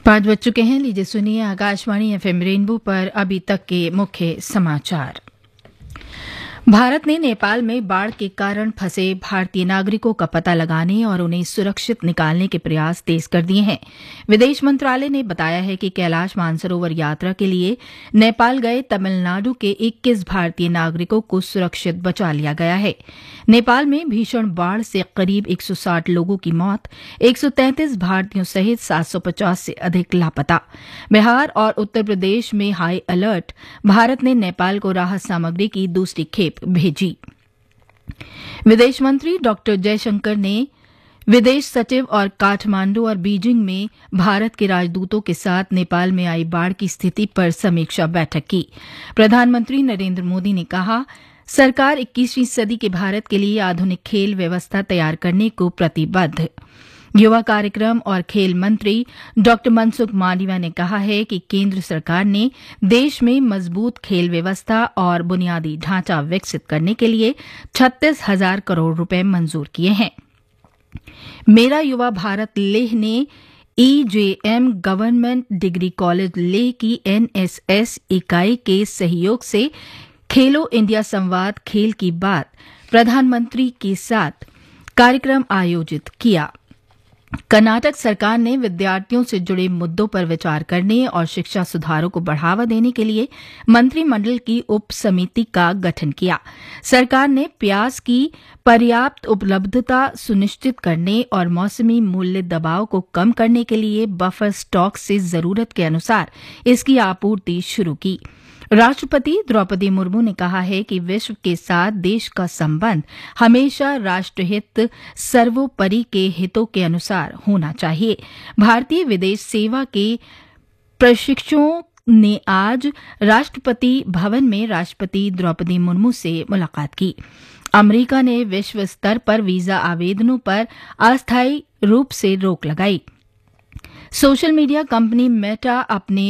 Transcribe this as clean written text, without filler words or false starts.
5 बज चुके हैं। लीजिए सुनिए आकाशवाणी एफएम रेनबो पर अभी तक के मुख्य समाचार। भारत ने नेपाल में बाढ़ के कारण फंसे भारतीय नागरिकों का पता लगाने और उन्हें सुरक्षित निकालने के प्रयास तेज कर दिए हैं। विदेश मंत्रालय ने बताया है कि कैलाश मानसरोवर यात्रा के लिए नेपाल गए तमिलनाडु के 21 भारतीय नागरिकों को सुरक्षित बचा लिया गया है। नेपाल में भीषण बाढ़ से करीब 160 लोगों की मौत, 133 भारतीयों सहित 750 से अधिक लापता। बिहार और उत्तर प्रदेश में हाई अलर्ट, भारत ने नेपाल को राहत सामग्री की दूसरी खेप भेजी। विदेश मंत्री डॉक्टर जयशंकर ने विदेश सचिव और काठमांडू और बीजिंग में भारत के राजदूतों के साथ नेपाल में आई बाढ़ की स्थिति पर समीक्षा बैठक की। प्रधानमंत्री नरेंद्र मोदी ने कहा, सरकार 21वीं सदी के भारत के लिए आधुनिक खेल व्यवस्था तैयार करने को प्रतिबद्ध। युवा कार्यक्रम और खेल मंत्री डॉक्टर मनसुख मांडविया ने कहा है कि केंद्र सरकार ने देश में मजबूत खेल व्यवस्था और बुनियादी ढांचा विकसित करने के लिए 36,000 करोड़ रुपए मंजूर किए हैं। मेरा युवा भारत लेह ने EJM government degree college Leh की NSS इकाई के सहयोग से खेलो इंडिया संवाद खेल की बात प्रधानमंत्री के साथ कार्यक्रम आयोजित किया। कर्नाटक सरकार ने विद्यार्थियों से जुड़े मुद्दों पर विचार करने और शिक्षा सुधारों को बढ़ावा देने के लिए मंत्रिमंडल की उप समिति का गठन किया। सरकार ने प्याज की पर्याप्त उपलब्धता सुनिश्चित करने और मौसमी मूल्य दबाव को कम करने के लिए बफर स्टॉक से जरूरत के अनुसार इसकी आपूर्ति शुरू की। राष्ट्रपति द्रौपदी मुर्मू ने कहा है कि विश्व के साथ देश का संबंध हमेशा राष्ट्रहित सर्वोपरि के हितों के अनुसार होना चाहिए। भारतीय विदेश सेवा के प्रशिक्षुओं ने आज राष्ट्रपति भवन में राष्ट्रपति द्रौपदी मुर्मू से मुलाकात की। अमेरिका ने विश्व स्तर पर वीजा आवेदनों पर अस्थायी रूप से रोक लगाई। सोशल मीडिया कंपनी मेटा अपने